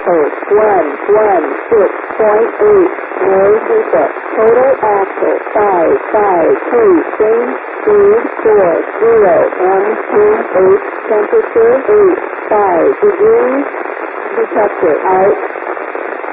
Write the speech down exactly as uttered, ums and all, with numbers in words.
Code one one six point eight. Noise reset. Total axle five five two. Change speed four zero one two eight. Temperature eight five degrees. Detector out.